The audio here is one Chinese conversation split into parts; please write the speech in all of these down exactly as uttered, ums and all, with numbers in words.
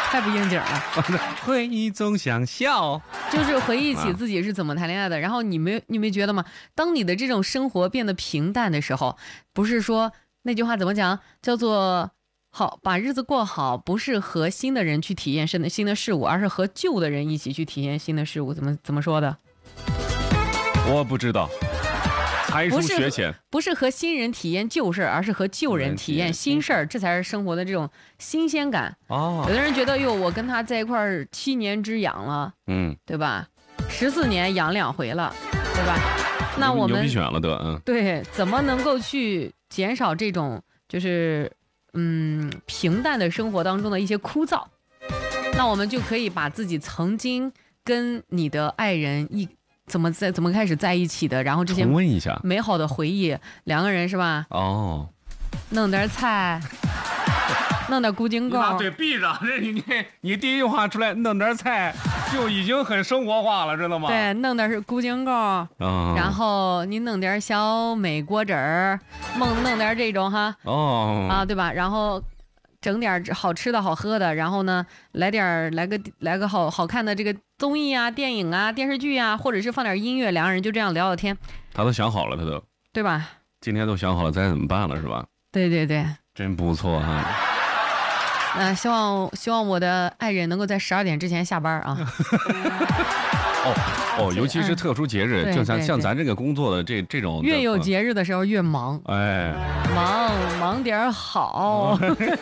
太不应景了。 回忆总想笑， 就是回忆起自己是怎么谈恋爱的，啊、然后你没你没觉得吗？当你的这种生活变得平淡的时候，不是说那句话怎么讲，叫做好把日子过好，不是和新的人去体验新的新的事物，而是和旧的人一起去体验新的事物。怎么怎么说的？ 我不知道。才疏学浅， 不是和新人体验旧事儿，而是和旧人体验新事儿，这才是生活的这种新鲜感。 哦， 有的人觉得，哟，我跟他在一块儿七年之痒了，嗯，对吧？十四年养两回了，对吧？那我们牛逼选了得，嗯， 对，怎么能够去减少这种就是嗯平淡的生活当中的一些枯燥？那我们就可以把自己曾经跟你的爱人一。怎么在怎么开始在一起的？然后这些重温一下美好的回忆，两个人是吧？ 哦， 弄点菜，弄点咕精糕。 对，闭着，这你你你第一句话出来，弄点菜就已经很生活化了，知道吗？ 对，弄点咕精糕，哦、然后你弄点小美果汁儿，弄弄点这种哈，哦啊，对吧？然后。整点好吃的好喝的，然后呢，来点来个来个好好看的这个综艺啊、电影啊、电视剧啊，或者是放点音乐，两个人就这样聊聊天。 他都想好了，他都对吧？ 今天都想好了，该怎么办了，是吧？ 对对对， 真不错哈。 那、呃、希望希望我的爱人能够在十二点之前下班啊。 哦哦，尤其是特殊节日， 嗯、 就像像咱这个工作的这这种， 越有节日的时候越忙， 哎， 忙忙点好。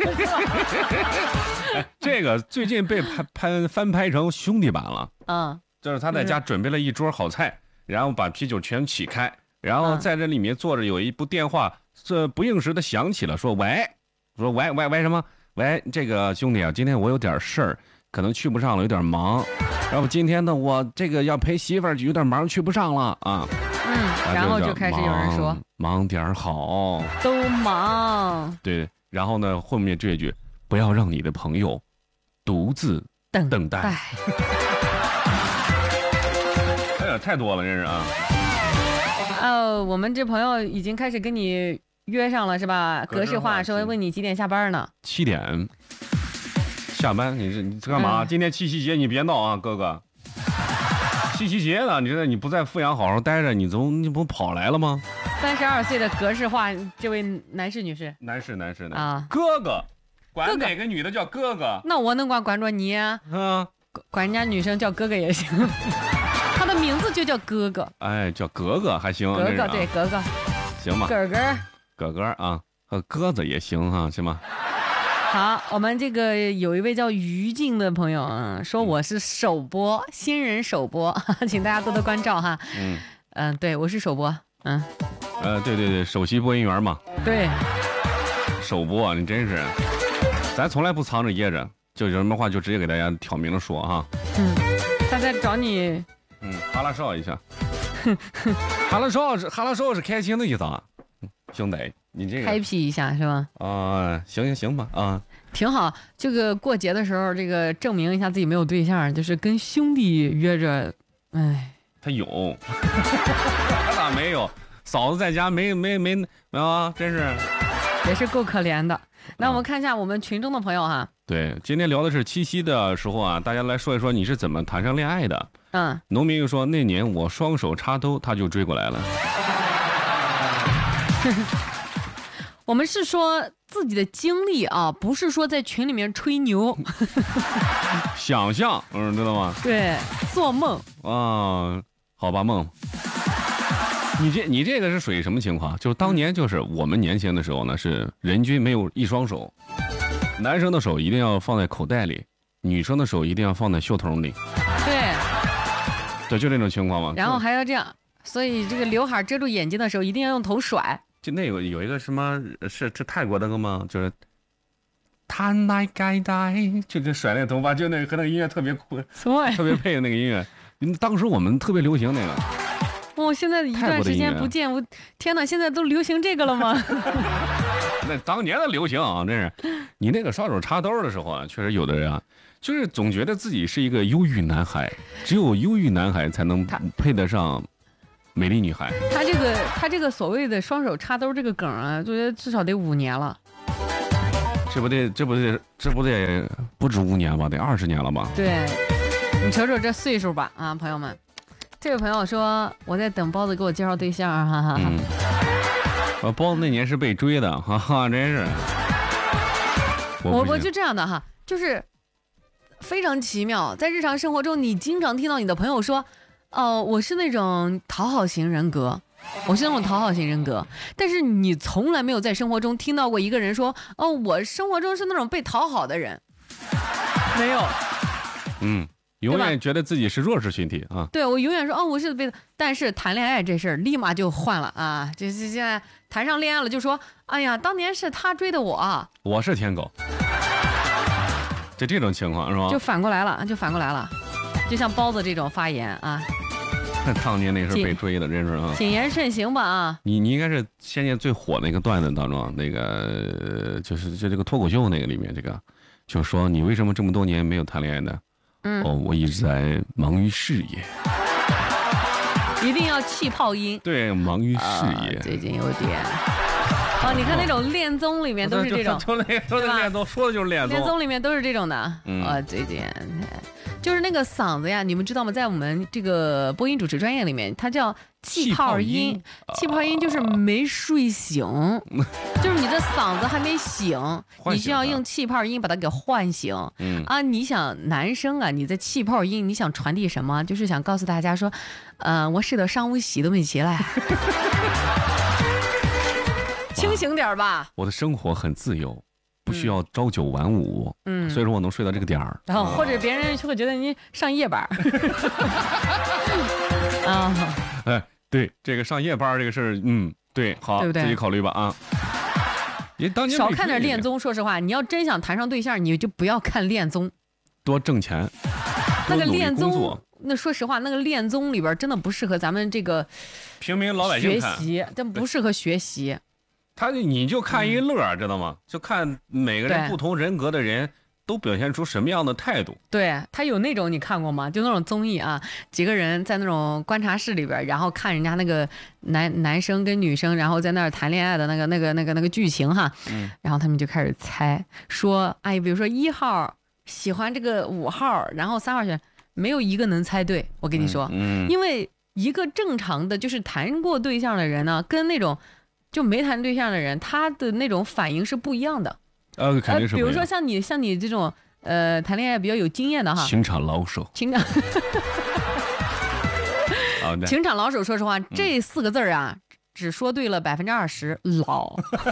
哎，这个最近被拍拍翻拍成兄弟版了，嗯，就是他在家准备了一桌好菜，然后把啤酒全起开，然后在这里面坐着，有一部电话，这不应时的响起了，说喂，说喂喂喂什么？喂，这个兄弟啊，今天我有点事儿，可能去不上了，有点忙。然后今天呢，我这个要陪媳妇儿，有点忙，去不上了啊。 嗯，然后就开始有人说， 忙点好， 都忙。 对，然后呢，后面这句，不要让你的朋友独自等等待。哎呀，太多了，真是啊。 哦，我们这朋友已经开始跟你约上了是吧？格式化说问你几点下班呢？ 七点。下班，你这你干嘛？嗯、今天七夕节你别闹啊，哥哥！七夕节呢，你这你不在阜阳好好待着，你总你不跑来了吗？ 三十二岁的格式化，这位男士女士， 男士男士的啊，哥哥，管哪个女的叫哥哥？ 那我能管管着你啊？嗯，管人家女生叫哥哥也行，他的名字就叫哥哥。 哎，叫哥哥还行， 哥哥、啊、对哥哥， 行吧？ 哥哥哥哥啊，和鸽子也行哈、啊，行吗？ 好，我们这个有一位叫于静的朋友啊，说我是首播，新人首播，请大家多多关照哈。嗯嗯、呃，对我是首播，嗯， 呃，对对对，首席播音员嘛。 对， 首播，你真是，咱从来不藏着掖着，就有什么话就直接给大家挑明了说哈。 嗯，他在找你， 嗯，哈拉少一下，哈拉少是哈拉少是开心的意思啊，兄弟。你这个开辟一下是吧？ 啊、呃，行行行吧，啊， 挺好。这个过节的时候，这个证明一下自己没有对象，就是跟兄弟约着，哎， 他有，他咋没有？嫂子在家没没没没有啊？真是， 也是够可怜的。那我们看一下我们群中的朋友哈。 对，今天聊的是七夕的时候啊，大家来说一说你是怎么谈上恋爱的。嗯，农民又说那年我双手插兜，他就追过来了。 我们是说自己的经历啊，不是说在群里面吹牛。 想象，嗯，知道吗？ 对，做梦啊，好吧，梦。你这你这个是属于什么情况？就是当年就是我们年轻的时候呢，是人均没有一双手，男生的手一定要放在口袋里，女生的手一定要放在袖筒里。 对， 对，就这种情况嘛。 然后还要这样，所以这个刘海遮住眼睛的时候，一定要用头甩。 就那个有一个什么是是泰国的歌吗？就是谈来该带，就这甩那个头发，就那个和那个音乐特别酷，特别配的那个音乐。当时我们特别流行那个。 哦，现在一段时间不见，我天哪，现在都流行这个了吗？ 那当年的流行啊，真是。你那个双手插兜的时候啊，确实有的人啊，就是总觉得自己是一个忧郁男孩，只有忧郁男孩才能配得上美丽女孩。 他这个他这个所谓的双手插兜这个梗啊，我觉得至少得五年了。 这不得这不得这不得不止五年吧，得二十年了吧？ 对，你瞅瞅这岁数吧啊，朋友们。这位朋友说我在等包子给我介绍对象，哈哈哈。嗯， 我包子那年是被追的，哈哈，真是。 我我就这样的哈，就是非常奇妙，在日常生活中，你经常听到你的朋友说，哦、呃，我是那种讨好型人格。我是那种讨好型人格，但是你从来没有在生活中听到过一个人说，哦，我生活中是那种被讨好的人，没有。 嗯，永远觉得自己是弱势群体啊。 对，我永远说，哦，我是被，但是谈恋爱这事儿立马就换了啊，就是现在谈上恋爱了就说，哎呀，当年是他追的我， 我是舔狗，就这种情况是吧？ 就反过来了，就反过来了，就像包子这种发言啊。 当年那时候被追的，真是啊！ 谨言慎行吧啊！ 你你应该是现在最火那个段子当中，那个就是就这个脱口秀那个里面，这个就说你为什么这么多年没有谈恋爱呢？嗯，哦，我一直在忙于事业。 一定要气泡音。 对，忙于事业。 呃、最近有点。哦，你看那种恋综里面都是这种， 就那说的恋综，说的就是恋综。 恋综里面都是这种的。嗯，呃、最近。就是那个嗓子呀，你们知道吗？在我们这个播音主持专业里面，它叫气泡音。气泡音就是没睡醒，就是你的嗓子还没醒，你需要用气泡音把它给唤醒。嗯啊，你想男生啊，你在气泡音，你想传递什么？就是想告诉大家说，呃，我睡到上午洗都没起来，清醒点吧。 我的生活很自由。不需要朝九晚五，嗯，所以说我能睡到这个点儿。 然后或者别人就会觉得你上夜班。 啊，哎，对，这个上夜班这个事儿，嗯，对，好， 对不对？ 自己考虑吧啊。 你当年少看点恋综，说实话，你要真想谈上对象，你就不要看恋综， 多挣钱。 那个恋综，那说实话，那个恋综里边真的不适合咱们这个平民老百姓学习，但不适合学习。 他你就看一乐、嗯、知道吗？就看每个人不同人格的人都表现出什么样的态度。 对，他有那种你看过吗？就那种综艺啊，几个人在那种观察室里边，然后看人家那个男男生跟女生，然后在那儿谈恋爱的那个那个那个那个剧情哈。嗯。然后他们就开始猜，说，哎，比如说一号喜欢这个五号，然后三号选，没有一个能猜对。我跟你说，嗯，嗯因为一个正常的就是谈过对象的人呢，跟那种。就没谈对象的人，他的那种反应是不一样的。 呃，肯定是不一样。 比如说像你，像你这种呃谈恋爱比较有经验的哈， 情场老手。 情场。情场老手，说实话，这四个字儿啊，只说对了百分之二十，老。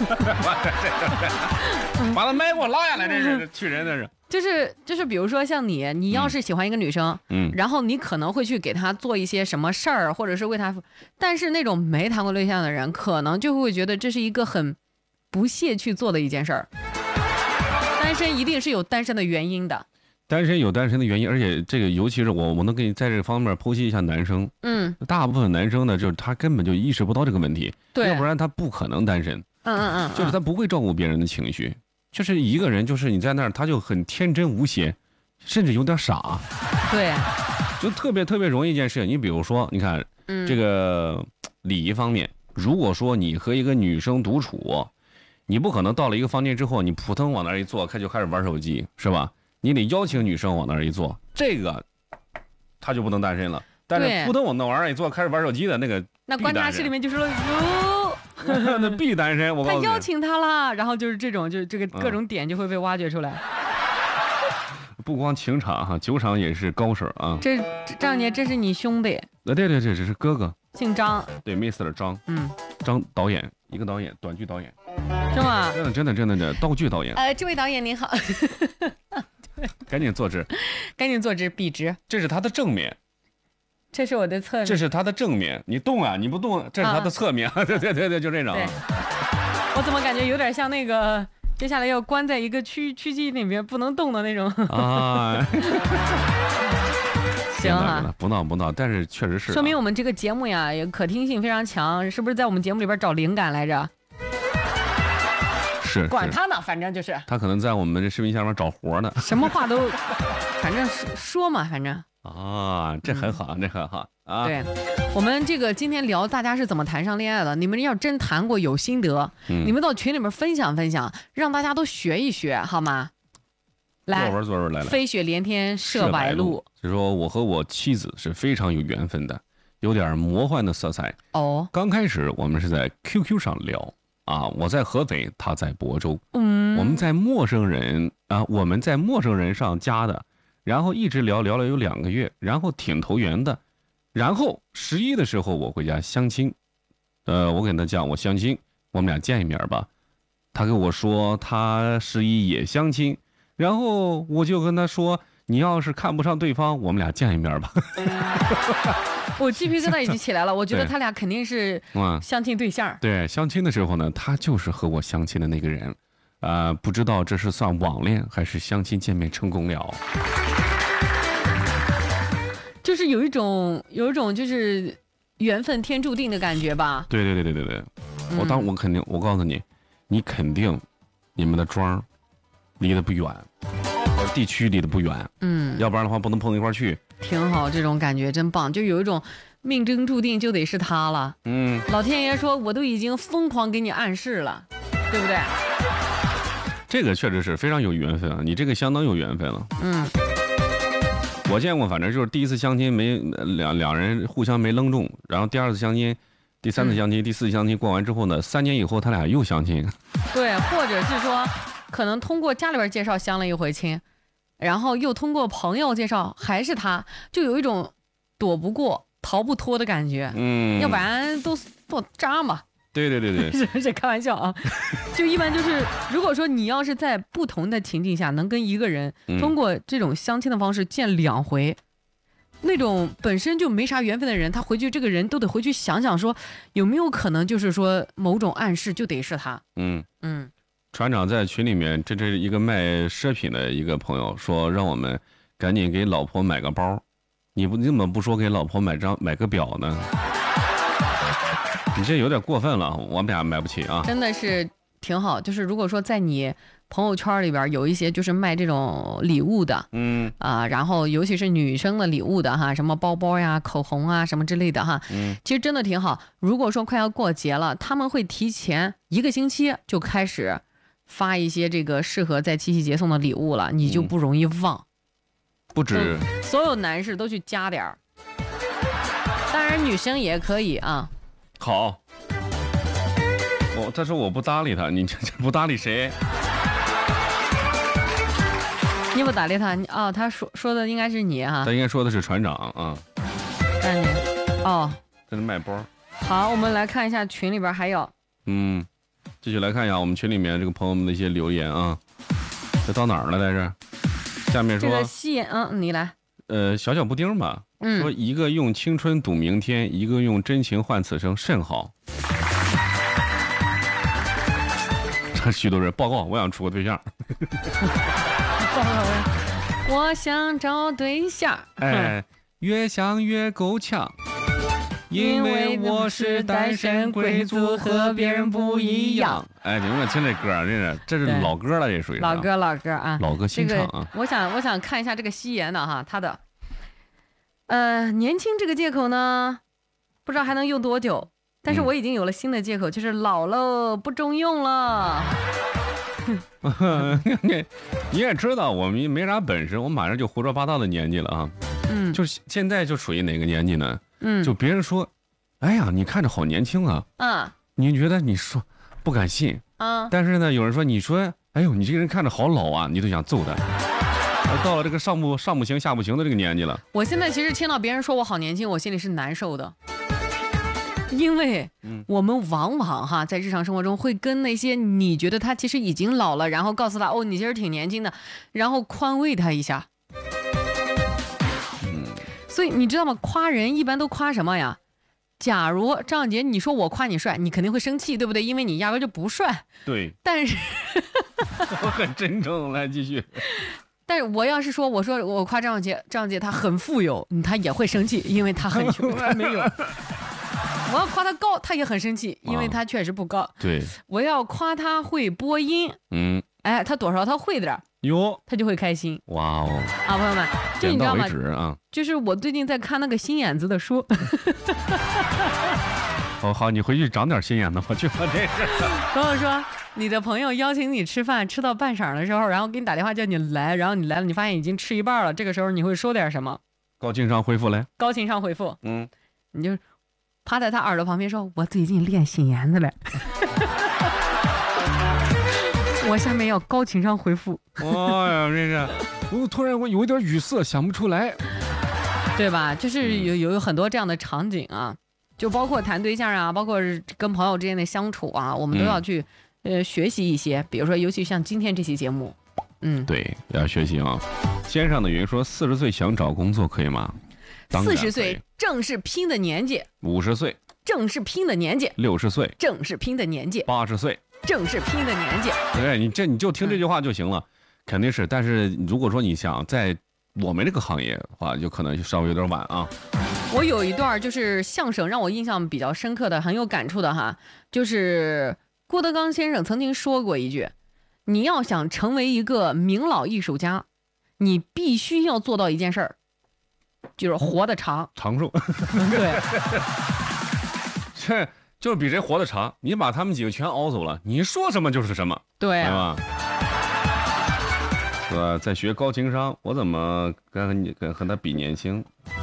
把他麦给我拉下来，这是去人，这是。 就是就是，比如说像你，你要是喜欢一个女生，嗯，然后你可能会去给她做一些什么事儿，或者是为她，但是那种没谈过对象的人，可能就会觉得这是一个很不屑去做的一件事儿。单身一定是有单身的原因的， 单身有单身的原因，而且这个尤其是我，我能给你在这方面剖析一下男生，嗯，大部分男生呢，就是他根本就意识不到这个问题，对，要不然他不可能单身，嗯嗯嗯，就是他不会照顾别人的情绪。就是一个人，就是你在那儿，他就很天真无邪，甚至有点傻， 对， 就特别特别容易一件事。你比如说，你看，嗯，这个礼仪方面，如果说你和一个女生独处，你不可能到了一个房间之后，你扑腾往那儿一坐，开就开始玩手机，是吧？你得邀请女生往那儿一坐，这个他就不能单身了。但是扑腾往那玩意儿一坐，开始玩手机的那个， 那观察室里面就说了哟。 那必单身，我告诉你， 他邀请他了，然后就是这种，就是这个各种点就会被挖掘出来。 嗯、不光情场哈，酒场也是高手啊。 这张姐，这是你兄弟？ 呃，对对对，这是哥哥， 姓张。 对 ，mister 张，嗯，张导演，一个导演，短剧导演， 是吗？ 真的真的真的真的道具导演。 呃，这位导演您好， 赶紧坐直， 赶紧坐直，笔直。 这是他的正面。 这是我的侧面， 这是他的正面，你动啊，你不动，这是他的侧面，啊、对对对对，就这种。 我怎么感觉有点像那个接下来要关在一个区区机里面不能动的那种啊？行啊， 不闹不闹，但是确实是、啊， 说明我们这个节目呀，也可听性非常强，是不是在我们节目里边找灵感来着？ 是， 管他呢，反正就是他可能在我们这视频下面找活呢， 什么话都，反正说嘛，反正。 啊，这很好，嗯、这很好啊。 对，我们这个今天聊大家是怎么谈上恋爱的，你们要真谈过有心得，嗯、你们到群里面分享分享，让大家都学一学，好吗？来， 作文作文来了。 飞雪连天射白鹿， 就说我和我妻子是非常有缘分的，有点魔幻的色彩。哦，刚开始我们是在 Q Q 上聊啊，我在合肥，他在亳州，嗯，我们在陌生人啊，我们在陌生人上加的。然后一直聊聊了有两个月，然后挺投缘的。然后十一的时候我回家相亲，呃，我跟他讲我相亲，我们俩见一面吧。他跟我说他十一也相亲，然后我就跟他说，你要是看不上对方，我们俩见一面吧。 我鸡皮疙瘩已经起来了，我觉得他俩肯定是相亲对象。 对，对相亲的时候呢，他就是和我相亲的那个人。呃，不知道这是算网恋还是相亲见面成功了， 就是有一种有一种就是缘分天注定的感觉吧。对对对对对对，嗯、我当我肯定我告诉你，你肯定你们的庄离得不远，或者地区离得不远，嗯，要不然的话不能碰到一块去。 挺好，这种感觉真棒，就有一种命中注定就得是他了。嗯，老天爷说我都已经疯狂给你暗示了，对不对？ 这个确实是非常有缘分啊！你这个相当有缘分了。嗯，我见过，反正就是第一次相亲没两两人互相没扔中，然后第二次相亲，第三次相亲，嗯、第四次相亲过完之后呢，三年以后他俩又相亲。 对，或者是说，可能通过家里边介绍相了一回亲，然后又通过朋友介绍还是他，就有一种躲不过、逃不脱的感觉。嗯，要不然都做渣嘛。 对对对对， 是是开玩笑啊，就一般就是，如果说你要是在不同的情境下能跟一个人通过这种相亲的方式见两回，嗯、那种本身就没啥缘分的人，他回去这个人都得回去想想说，有没有可能就是说某种暗示就得是他。嗯嗯，船长在群里面，这这是一个卖奢品的一个朋友说，让我们赶紧给老婆买个包，你不你怎么不说给老婆买张买个表呢？你这有点过分了，我们俩买不起啊！ 真的是挺好，就是如果说在你朋友圈里边有一些就是卖这种礼物的，嗯啊，然后尤其是女生的礼物的哈，什么包包呀、口红啊什么之类的哈，嗯，其实真的挺好。如果说快要过节了，他们会提前一个星期就开始发一些这个适合在七夕节送的礼物了，你就不容易忘。嗯、 不止， 所有男士都去加点儿，当然女生也可以啊。 好，我他说我不搭理他，你这不搭理谁？ 你不搭理他，你哦，他说说的应该是你哈、啊， 他应该说的是船长啊。 那你哦， 在那卖包。 好，我们来看一下群里边还有， 嗯，继续来看一下我们群里面这个朋友们的一些留言啊。这到哪儿了来着？下面说这个戏言，嗯，你来。 呃，小小布丁吧。嗯，说一个用青春赌明天，一个用真情换此生，甚好。这许多人报告，我想处个对象。 报告，我想找对象。 哎，越想越够呛，因为我是单身贵族，和别人不一样。哎，你们听这歌，这是这是老歌了，这属于老歌老歌啊， 老歌新唱啊。 这个、我想我想看一下这个夕颜的哈，他的。呃，年轻这个借口呢，不知道还能用多久。但是我已经有了新的借口，嗯、就是老了不中用了。 你你也知道，我们没啥本事，我马上就胡说八道的年纪了啊。嗯，就是现在就属于哪个年纪呢？嗯，就别人说，哎呀，你看着好年轻啊。嗯，你觉得你说不敢信啊。但是呢，有人说你说，哎呦，你这个人看着好老啊，你都想揍他。到了这个上不上不行下不行的这个年纪了， 我现在其实听到别人说我好年轻，我心里是难受的，因为我们往往哈在日常生活中会跟那些你觉得他其实已经老了，然后告诉他哦你其实挺年轻的，然后宽慰他一下。嗯，所以你知道吗？夸人一般都夸什么呀？假如张小杰你说我夸你帅，你肯定会生气，对不对？因为你压根就不帅。 对。 但是我很真诚，来继续。 但是我要是说我说我夸张小杰，张小杰他很富有，他也会生气，因为他很穷，他没有。我要夸他高，他也很生气，因为他确实不高。 啊、对。 我要夸他会播音，嗯，哎，他多少他会点， 哟， 他就会开心。 哇哦！ 啊，朋友们，就你知道吗？ 啊， 就是我最近在看那个心眼子的书。 好好，你回去长点心眼子，我去我这是。 朋友说，你的朋友邀请你吃饭，吃到半晌的时候，然后给你打电话叫你来，然后你来了，你发现已经吃一半了，这个时候你会说点什么？ 高情商回复来。 高情商回复， 嗯， 你就趴在他耳朵旁边说：“我最近练心眼子了。”我下面要高情商回复。 哎呀，这是，我突然我有一点语塞，想不出来， 对吧？就是有有有很多这样的场景啊，就包括谈对象啊，包括跟朋友之间的相处啊，我们都要去、嗯、呃学习一些。比如说，尤其像今天这期节目，嗯， 对，要学习啊。先上的云说，四十岁想找工作可以吗？ 四十岁正是拼的年纪。 五十岁正是拼的年纪。 六十岁正是拼的年纪。 八十岁。 正是拼的年纪。 对，你这你就听这句话就行了、嗯，肯定是。但是如果说你想在我们这个行业的话，就可能稍微有点晚啊。 我有一段就是相声让我印象比较深刻的，很有感触的哈，就是郭德纲先生曾经说过一句：你要想成为一个名老艺术家，你必须要做到一件事儿，就是活得长， 长寿。 对， 这。就是比谁活得长，你把他们几个全熬走了，你说什么就是什么， 对、啊， 对吧？是吧？在学高情商，我怎么跟你跟和他比年轻？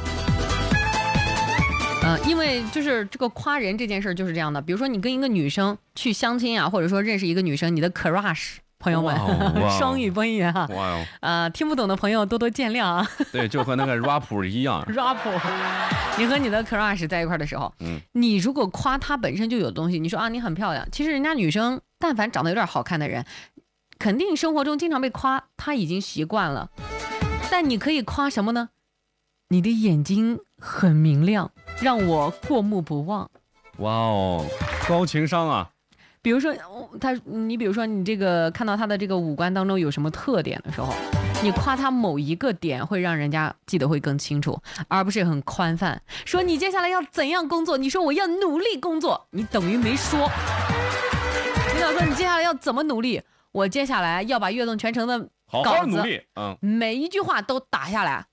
嗯、呃，因为就是这个夸人这件事就是这样的，比如说你跟一个女生去相亲啊，或者说认识一个女生，你的 crush。朋友们，双语播音员哈， 哇哦， 呃，听不懂的朋友多多见谅啊。 对，就和那个 rap 一样。 rap， 你和你的 crush 在一块的时候，嗯，你如果夸她本身就有东西，你说啊你很漂亮，其实人家女生但凡长得有点好看的人，肯定生活中经常被夸，她已经习惯了。但你可以夸什么呢？你的眼睛很明亮，让我过目不忘。 哇哦，高情商啊！ 比如说他，你比如说你这个看到他的这个五官当中有什么特点的时候，你夸他某一个点会让人家记得会更清楚，而不是很宽泛说你接下来要怎样工作，你说我要努力工作，你等于没说。领导说你接下来要怎么努力，我接下来要把悦动全程的好好努力，嗯， 每一句话都打下来，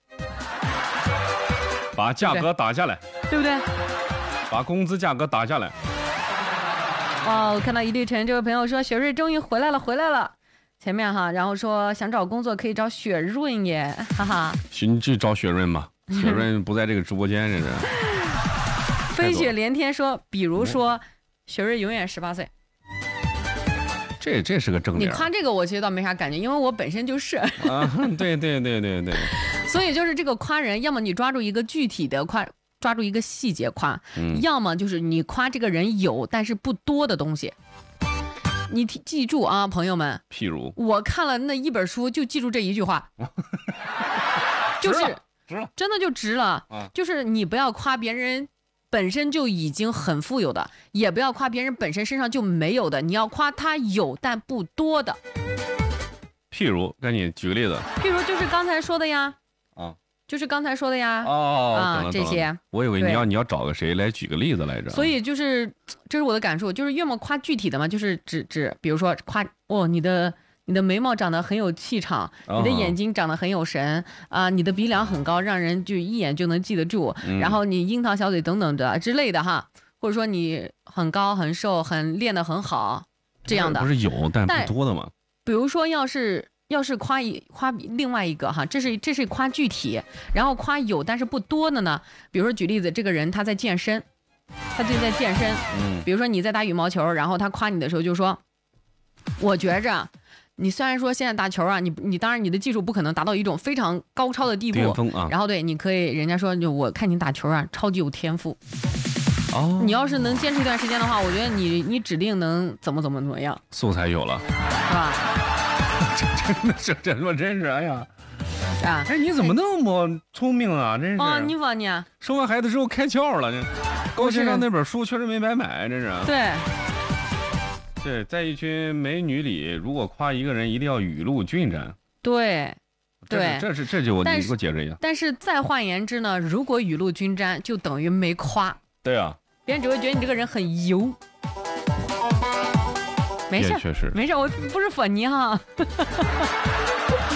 把价格打下来， 对不对？ 把工资价格打下来。 哦，我看到一粒尘这位朋友说雪瑞终于回来了，回来了。前面哈，然后说想找工作可以找雪润耶，哈哈。你去找雪润吧，雪润不在这个直播间，这是。 飞雪连天说，比如说，雪瑞永远十八岁。 这这是个正点。 你夸这个我其实倒没啥感觉，因为我本身就是。 啊，对对对对对。 所以就是这个夸人，要么你抓住一个具体的夸。抓住一个细节夸、嗯，要么就是你夸这个人有但是不多的东西。你记住啊，朋友们。 譬如我看了那一本书，就记住这一句话，就是值了， 真的就值了、啊。就是你不要夸别人本身就已经很富有的，也不要夸别人本身身上就没有的，你要夸他有但不多的。 譬如，给你举个例子。 譬如就是刚才说的呀。 啊。 就是刚才说的呀， 哦， 啊，这些， 我以为你要你要找个谁来举个例子来着。 所以就是，这是我的感受，就是要么夸具体的嘛，就是指指，比如说夸哦，你的你的眉毛长得很有气场，你的眼睛长得很有神啊、呃，你的鼻梁很高，让人就一眼就能记得住，嗯、然后你樱桃小嘴等等的之类的哈，或者说你很高很瘦，很练得很好，这样的不是有但不多的吗？ 比如说要是。要是夸一夸另外一个哈，这是这是夸具体，然后夸有但是不多的呢。比如说举例子，这个人他在健身，他最近在健身。嗯，比如说你在打羽毛球，然后他夸你的时候就说：“我觉着你虽然说现在打球啊，你你当然你的技术不可能达到一种非常高超的地步， 巅峰啊。 然后对，你可以人家说就我看你打球啊，超级有天赋。哦，你要是能坚持一段时间的话，我觉得你你指定能怎么怎么怎么样。 素材有了， 是吧？” 真的是，真的真是，哎呀， 啊， 哎，你怎么那么聪明啊？真是。 哦，你说你生完孩子之后开窍了，这高情商那本书确实没白买，真是。 对。 对，在一群美女里，如果夸一个人，一定要雨露均沾。 对。对， 这是这就我你给我解释一下。 但是再换言之呢，如果雨露均沾，就等于没夸。 对啊。 别人只会觉得你这个人很油。没事， 确实没事，我不是粉泥哈。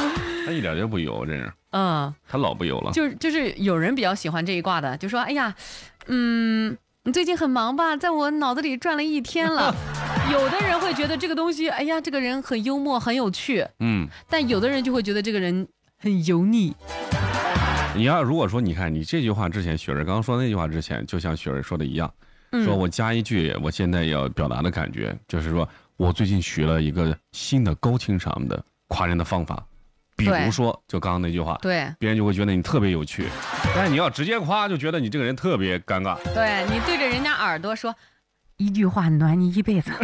他一点就不油，真是。嗯，他老不油了。 就就是有人比较喜欢这一挂的，就说哎呀，嗯，你最近很忙吧，在我脑子里转了一天了。有的人会觉得这个东西，哎呀，这个人很幽默，很有趣。嗯，但有的人就会觉得这个人很油腻。 你要如果说你看你这句话之前，雪儿刚刚说那句话之前，就像雪儿说的一样，嗯、说我加一句，我现在要表达的感觉就是说。我最近学了一个新的高情商的夸人的方法，比如说就刚刚那句话， 对， 别人就会觉得你特别有趣，但是你要直接夸，就觉得你这个人特别尴尬。 对，你对着人家耳朵说一句话暖你一辈子，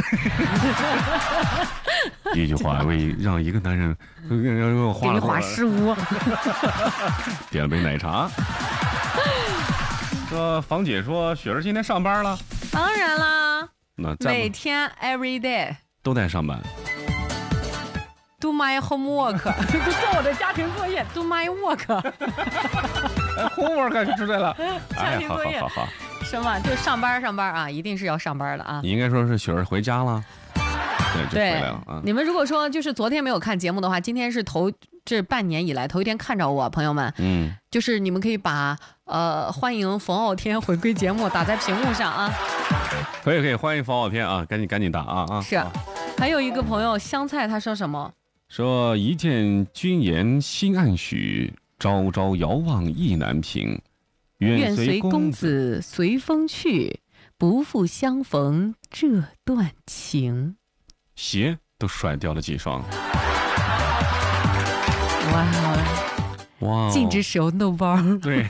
一句话为让一个男人给你花十五， 点了杯奶茶。说房姐说雪儿今天上班了， 当然啦。每天 every day 都在上班 ，do my homework， 做我的家庭作业 ，do my work，homework 就出来了， 家庭作业， 好好好， 什么就上班上班啊，一定是要上班的啊。 你应该说是雪儿回家了，对，就回来了啊。 你们如果说就是昨天没有看节目的话，今天是头这半年以来头一天看着我，朋友们，嗯，就是你们可以把呃欢迎冯傲天回归节目打在屏幕上啊。 可以可以，欢迎冯傲天啊！赶紧赶紧打啊啊！ 是，还有一个朋友香菜，他说什么？ 说一见君颜心暗许，朝朝遥望意难平。 愿随公子随风去，不负相逢这段情。 鞋都甩掉了几双。 哇哇！禁止使用豆包。 对。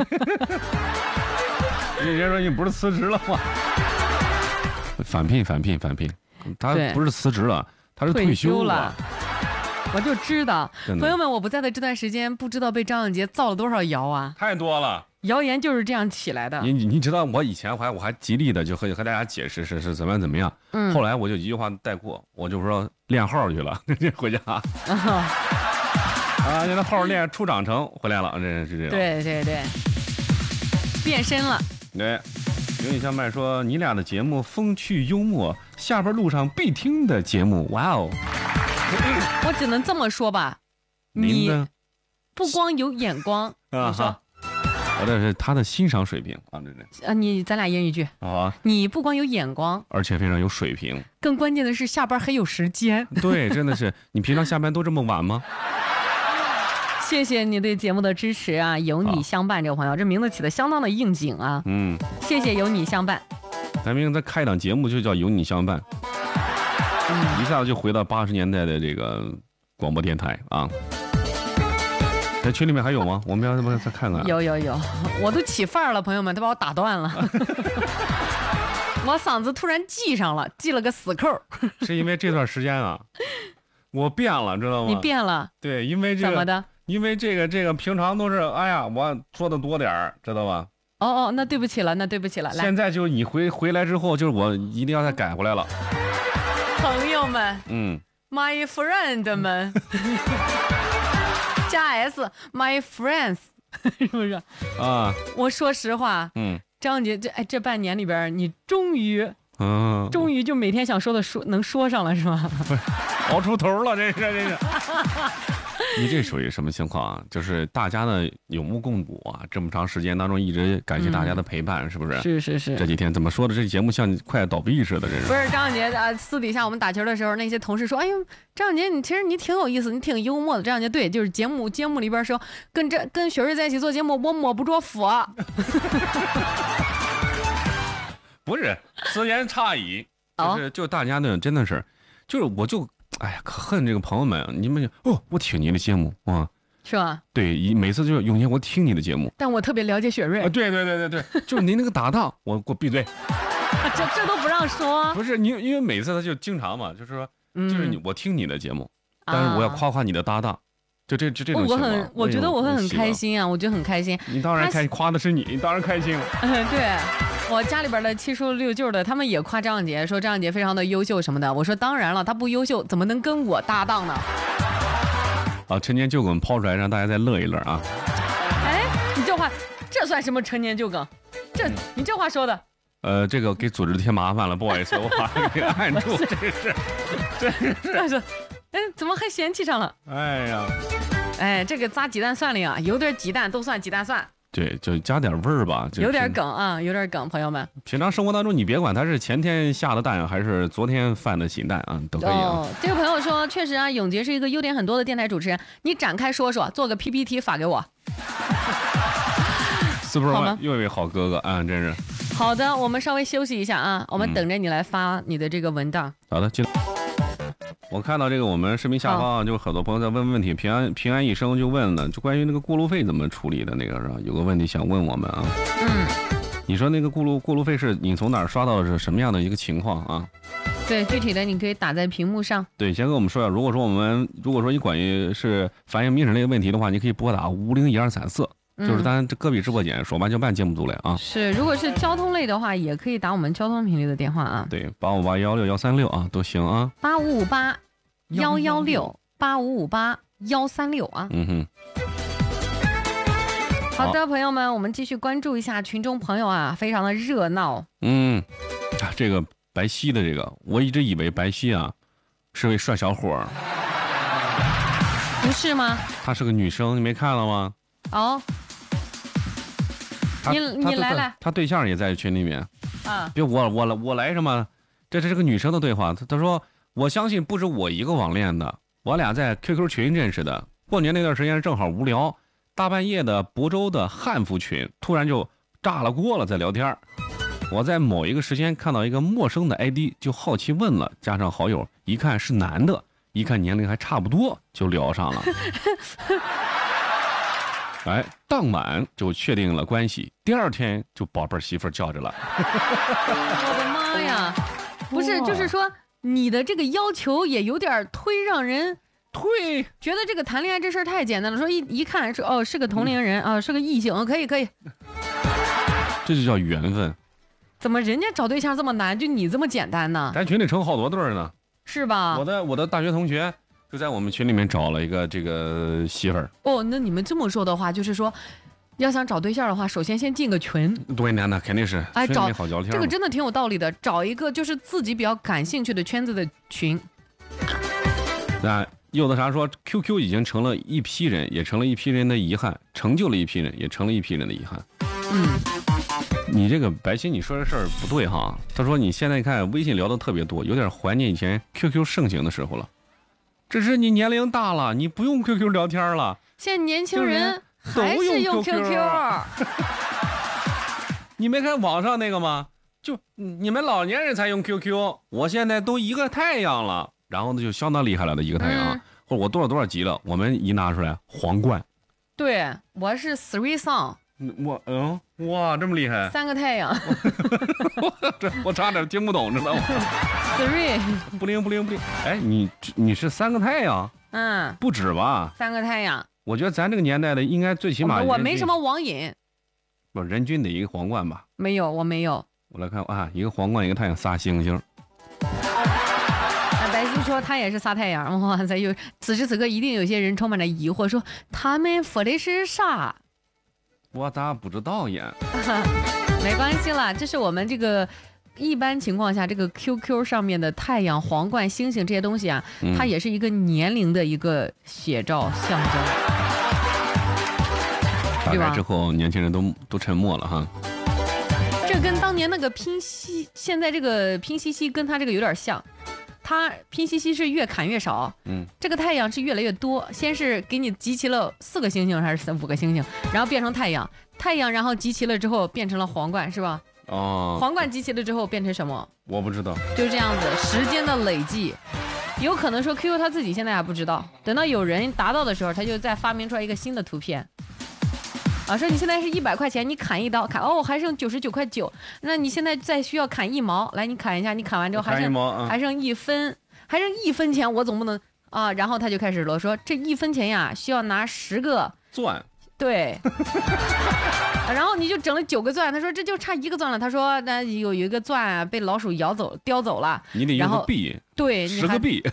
人家说你不是辞职了吗？返聘返聘返聘，他不是辞职了，他是退休了。 我就知道，朋友们，我不在的这段时间，不知道被张小杰造了多少谣啊！ 太多了， 谣言就是这样起来的。 你你知道，我以前还我还极力的就和和大家解释是是怎么样怎么样，嗯，后来我就一句话带过，我就说练号去了，回家。啊，现在号练出长成回来了，这是这样。 对对对，变身了。 对。有你相伴说你俩的节目风趣幽默，下班路上必听的节目。哇哦！ 我只能这么说吧，你不光有眼光，你说， 我这是他的欣赏水平啊，这这啊，你咱俩一句啊，你不光有眼光， 而且非常有水平， 更关键的是下班还有时间。 对，真的是，你平常下班都这么晚吗？ 谢谢你对节目的支持啊！有你相伴这个朋友，这名字起的相当的应景啊。嗯，谢谢有你相伴。 咱们再开一档节目就叫有你相伴，嗯，一下子就回到八十年代的这个广播电台啊。在群里面还有吗？我们要不要再看看？ 有有有，我都起范儿了，朋友们，他把我打断了。我嗓子突然系上了，系了个死扣。 是因为这段时间啊，我变了，知道吗？ 你变了？ 对，因为这个怎么的？ 因为这个这个平常都是哎呀，我说的多点儿，知道吧？ 哦哦，那对不起了，那对不起了。 现在就是你回回来之后，就是我一定要再改回来了。 朋友们，嗯 ，my friend 们，加 s，my friends， 是不是？啊，我说实话，嗯，张姐这哎这半年里边，你终于，嗯，终于就每天想说的说能说上了是吧？ 熬出头了，这是这是。你这属于什么情况啊？就是大家的有目共睹啊，这么长时间当中一直感谢大家的陪伴，嗯、是不是？ 是是是。 这几天怎么说的？这节目像快倒闭似的，这是。 不是张小杰啊，私底下我们打球的时候，那些同事说：“哎呦，张小杰，你其实你挺有意思，你挺幽默的。”张小杰对，就是节目节目里边说，跟这跟雪瑞在一起做节目，我摸不着佛。 不是，此言差矣，就是就大家呢，真的是，就是我就。哎呀，可恨这个朋友们，你们哦，我听你的节目啊， 是吧？ 对，每次就是永年我听你的节目， 但我特别了解雪瑞啊，对对对对对，就是您那个搭档，我给我闭嘴， 这这都不让说， 不是你，因为每次他就经常嘛，就是说，嗯、就是你我听你的节目，但是我要夸夸你的搭档。就这这这种情况， 我很，我觉得我会很开心啊，我觉得很开心。 你当然开心，夸的是你，你当然开心了。 嗯，对，我家里边的七叔六舅的，他们也夸张小杰，说张小杰非常的优秀什么的。我说当然了，他不优秀，怎么能跟我搭档呢？ 啊，陈年旧梗抛出来，让大家再乐一乐啊！ 哎，你这话，这算什么陈年旧梗？这你这话说的。 呃，这个给组织添麻烦了，不好意思，我把这个按住，这是，这是， 这是。哎，怎么还嫌弃上了？ 哎呀， 哎，这个砸鸡蛋蒜里啊，有点鸡蛋都算鸡蛋蒜。 对，就加点味儿吧。 有点梗啊，有点梗，朋友们。 平常生活当中，你别管它是前天下的蛋还是昨天翻的新蛋啊，都可以啊。哦， 这个朋友说，确实啊，永杰是一个优点很多的电台主持人。你展开说说，做个 P P T 发给我。 Super One 又一位好哥哥啊，真是。 好的，我们稍微休息一下啊，我们等着你来发你的这个文档。 嗯、好的，进来。我看到这个我们视频下方、啊、就很多朋友在问问题，平安平安一生就问了，就关于那个过路费怎么处理的那个是吧？有个问题想问我们啊。 嗯， 你说那个过路过路费是你从哪儿刷到的是什么样的一个情况啊？ 对，具体的你可以打在屏幕上。 对，先跟我们说一下，如果说我们如果说你关于是反映民生类的问题的话，你可以拨打五零一二三四。就是咱这隔壁直播间说办就办节目组来啊。 是，如果是交通类的话，也可以打我们交通频率的电话啊。 对，八五八幺六幺三六啊，都行啊。 八五五八幺幺六八五五八幺三六啊。 嗯哼。 好的，朋友们，我们继续关注一下群众朋友啊，非常的热闹。 嗯，啊，这个白皙的这个，我一直以为白皙啊是位帅小伙儿。 不是吗？ 她是个女生，你没看了吗？ 哦。你你来来， 他对象也在群里面啊！ 别我我我来什么？这这是个女生的对话。他他说我相信不止我一个网恋的，我俩在 Q Q 群认识的。过年那段时间正好无聊，大半夜的亳州的汉服群突然就炸了锅了，在聊天。我在某一个时间看到一个陌生的 I D， 就好奇问了，加上好友，一看是男的，一看年龄还差不多，就聊上了。哎，当晚就确定了关系，第二天就宝贝儿媳妇儿叫着了。 我的妈呀！不是，就是说你的这个要求也有点忒让人忒觉得这个谈恋爱这事儿太简单了。说一一看是哦是个同龄人、嗯、啊是个异性，可以可以。 这就叫缘分。 怎么人家找对象这么难，就你这么简单呢？ 咱群里成好多对儿呢， 是吧？ 我的我的大学同学。就在我们群里面找了一个这个媳妇儿哦，那你们这么说的话，就是说，要想找对象的话，首先先进个群。 对，那那肯定是哎，找好聊天。 这个真的挺有道理的，找一个就是自己比较感兴趣的圈子的群。 那有的啥说 ，Q Q 已经成了一批人，也成了一批人的遗憾，成就了一批人，也成了一批人的遗憾。 嗯， 你这个白鑫，你说这事儿不对哈。他说你现在看微信聊的特别多，有点怀念以前 Q Q 盛行的时候了。只是你年龄大了，你不用 Q Q 聊天了。 现在年轻人还是用 Q Q。 你没看网上那个吗？就你们老年人才用 Q Q， 我现在都一个太阳了，然后呢就相当厉害了的一个太阳，嗯、或者我多少多少级了，我们一拿出来皇冠。 对，我是 three song。 我嗯哇这么厉害， 三个太阳。 我这我差点听不懂，知道吗 ？three 不灵不灵不灵，哎，你你是三个太阳？ 嗯， 不止吧？ 三个太阳。 我觉得咱这个年代的应该最起码我, 我没什么网瘾， 不人均得一个皇冠吧？ 没有，我没有。 我来看啊，一个皇冠，一个太阳，仨星星。 白鑫说他也是仨太阳，哇塞！有此时此刻一定有些人充满着疑惑，说他们说的是啥？ 我咋不知道呀？ 没关系啦，这是我们这个一般情况下这个 Q Q 上面的太阳、皇冠、星星这些东西啊，嗯、它也是一个年龄的一个写照象征。 大概之后年轻人都都沉默了哈。 这跟当年那个拼夕，现在这个拼夕夕跟它这个有点像。它拼夕夕是越砍越少，嗯，这个太阳是越来越多。先是给你集齐了四个星星还是五个星星，然后变成太阳，太阳然后集齐了之后变成了皇冠，是吧？ 哦， 皇冠集齐了之后变成什么？ 我不知道， 就这样子，时间的累计，有可能说 Q Q 他自己现在还不知道，等到有人达到的时候，他就再发明出来一个新的图片。啊，说你现在是一百块钱，你砍一刀，砍哦还剩九十九块九，那你现在再需要砍一毛，来你砍一下，你砍完之后还剩、 啊、 还剩一分，还剩一分钱，我总不能啊，然后他就开始了，说这一分钱呀需要拿十个钻， 对，然后你就整了九个钻，他说这就差一个钻了，他说那有一个钻、啊、被老鼠咬走叼走了， 你得用个币， 对， 十个币，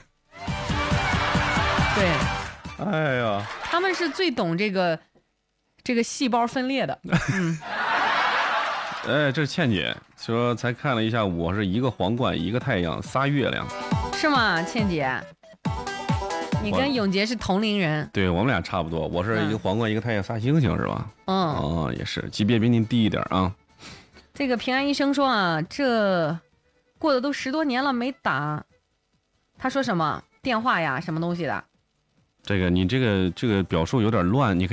对， 哎呀， 他们是最懂这个。这个细胞分裂的，嗯， 哎，这是倩姐说才看了一下，我是一个皇冠，一个太阳，仨月亮， 是吗？倩姐， 你跟永杰是同龄人。 对，我们俩差不多。我是一个皇冠，一个太阳，仨星星，是吧？嗯。哦，也是，级别比您低一点啊。 这个平安医生说啊，这过了都十多年了没打。他说什么电话呀，什么东西的？ 这个你这个这个表述有点乱，你可以。